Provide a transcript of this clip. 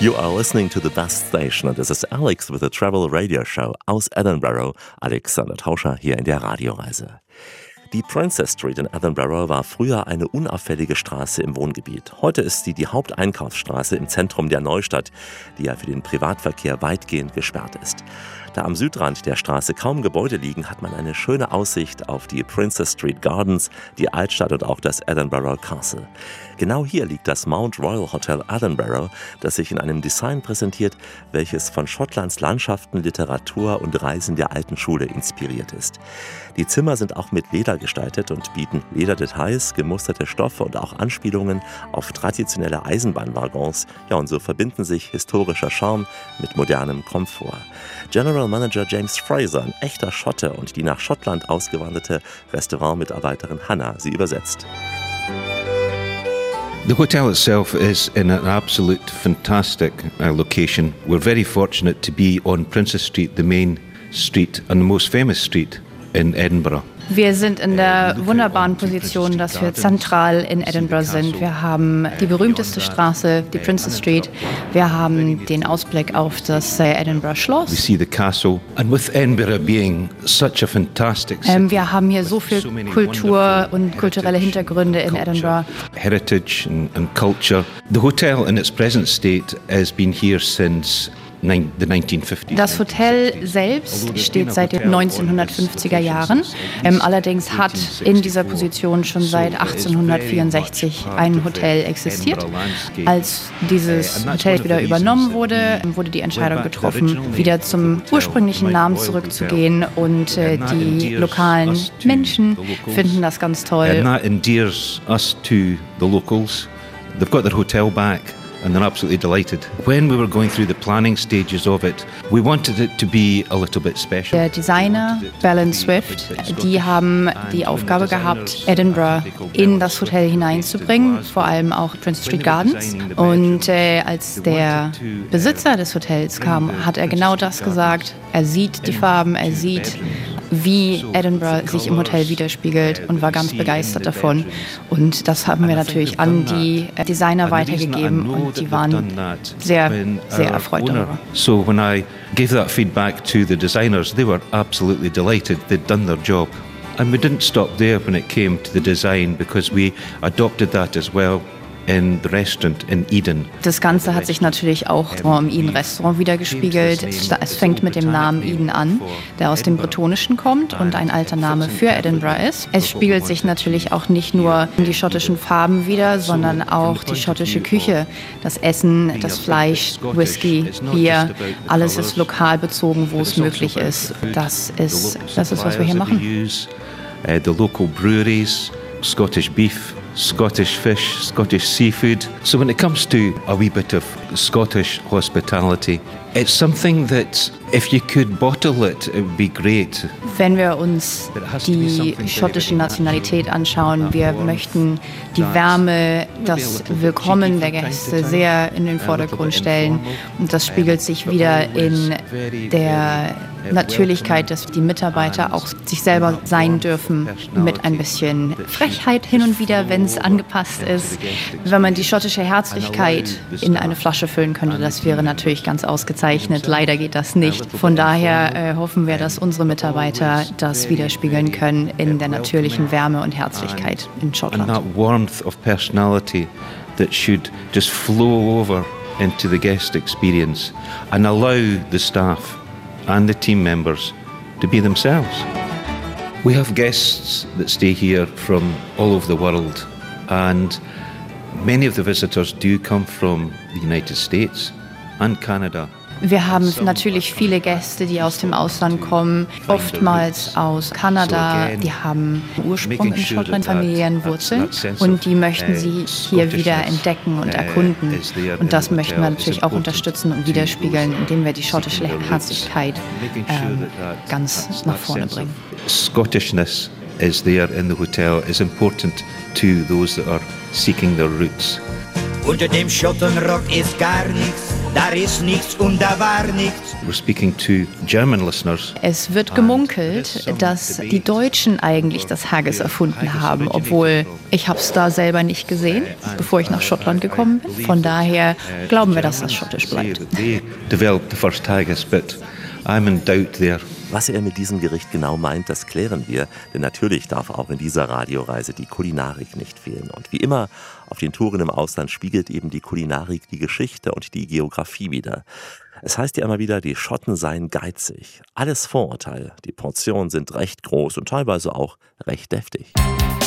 You are listening to the best station and this is Alex with the Travel Radio Show aus Edinburgh. Alexander Tauscher hier in der Radioreise. Die Princess Street in Edinburgh war früher eine unauffällige Straße im Wohngebiet. Heute ist sie die Haupteinkaufsstraße im Zentrum der Neustadt, die ja für den Privatverkehr weitgehend gesperrt ist. Da am Südrand der Straße kaum Gebäude liegen, hat man eine schöne Aussicht auf die Princess Street Gardens, die Altstadt und auch das Edinburgh Castle. Genau hier liegt das Mount Royal Hotel Edinburgh, das sich in einem Design präsentiert, welches von Schottlands Landschaften, Literatur und Reisen der alten Schule inspiriert ist. Die Zimmer sind auch mit Leder gestaltet und bieten Lederdetails, gemusterte Stoffe und auch Anspielungen auf traditionelle Eisenbahnwaggons. Ja, und so verbinden sich historischer Charme mit modernem Komfort. General Manager James Fraser, ein echter Schotte und die nach Schottland ausgewanderte Restaurantmitarbeiterin Hannah, sie übersetzt. The hotel itself is in an absolute fantastic location. We're very fortunate to be on Princess Street, the main street and the most famous street in Edinburgh. Wir sind in der wunderbaren Position, dass wir zentral in Edinburgh sind. Wir haben die berühmteste Straße, die Princess Street. Wir haben den Ausblick auf das Edinburgh Schloss. We see the castle and with Edinburgh being such a fantastic city. Wir haben hier so viel Kultur und kulturelle Hintergründe in Edinburgh. Heritage and culture. The hotel in its present state has been here since the 1950s. Das Hotel selbst steht seit den 1950er Jahren. Allerdings hat in dieser Position schon seit 1864 ein Hotel existiert. Als dieses Hotel wieder übernommen wurde, wurde die Entscheidung getroffen, wieder zum ursprünglichen Namen zurückzugehen. Und die lokalen Menschen finden das ganz toll. And that endears us to the locals. They've got their hotel back. And they're absolutely delighted. When we were going through the planning stages of it, we wanted it to be a little bit special. Der Designer Bellen Swift, die haben die Aufgabe gehabt, Edinburgh in das Hotel hineinzubringen, vor allem auch Princess Street Gardens. Und als der Besitzer des Hotels kam, hat er genau das gesagt. Er sieht die Farben, er sieht, wie Edinburgh sich im Hotel widerspiegelt und war ganz begeistert davon. Und das haben wir natürlich an die Designer weitergegeben und die waren sehr, sehr erfreut darüber. So when I gave that feedback to the designers, they were absolutely delighted. They'd done their job. And we didn't stop there when it came to the design because we adopted that as well in the restaurant in Eden. Das Ganze hat sich natürlich auch im Eden-Restaurant wiedergespiegelt. Es fängt mit dem Namen Eden an, der aus dem Bretonischen kommt und ein alter Name für Edinburgh ist. Es spiegelt sich natürlich auch nicht nur in die schottischen Farben wider, sondern auch die schottische Küche. Das Essen, das Fleisch, Whisky, Bier, alles ist lokal bezogen, wo es möglich ist. Das ist, was wir hier machen. The local breweries, Scottish beef, Scottish fish, Scottish seafood. So when it comes to a wee bit of Scottish hospitality, it's something that if you could bottle it, it would be great. Wenn wir uns die schottische Nationalität anschauen, wir möchten die Wärme, das Willkommen der Gäste sehr in den Vordergrund stellen. Und das spiegelt sich wieder in der Natürlichkeit, dass die Mitarbeiter auch sich selber sein dürfen, mit ein bisschen Frechheit hin und wieder, wenn es angepasst ist. Wenn man die schottische Herzlichkeit in eine Flasche füllen könnte, das wäre natürlich ganz ausgezeichnet. Leider geht das nicht. Von daher hoffen wir, dass unsere Mitarbeiter das widerspiegeln können in der natürlichen Wärme und Herzlichkeit in Schottland. And that warmth of personality that should just flow over into the guest experience and allow the staff and the team members to be themselves. We have guests that stay here from all over the world, and many of the visitors do come from the United States and Canada. Wir haben natürlich viele Gäste, die aus dem Ausland kommen, oftmals aus Kanada. Die haben Ursprung in Schottland, Familienwurzeln und die möchten sie hier wieder entdecken und erkunden. Und das möchten wir natürlich auch unterstützen und widerspiegeln, indem wir die schottische Herzlichkeit ganz nach vorne bringen. Scottishness is there in the hotel is important to those that are seeking their roots. Unter dem Schottenrock ist gar nichts da ist nichts und da war nichts. We're speaking to German listeners. Es wird gemunkelt, dass die Deutschen eigentlich das Haggis erfunden haben, obwohl ich habe es da selber nicht gesehen, bevor ich nach Schottland gekommen bin. Von daher glauben wir, dass das schottisch bleibt. They developed the first haggis, but I'm in doubt there. Was er mit diesem Gericht genau meint, das klären wir, denn natürlich darf auch in dieser Radioreise die Kulinarik nicht fehlen. Und wie immer auf den Touren im Ausland spiegelt eben die Kulinarik die Geschichte und die Geografie wider. Es heißt ja immer wieder, die Schotten seien geizig. Alles Vorurteil. Die Portionen sind recht groß und teilweise auch recht deftig.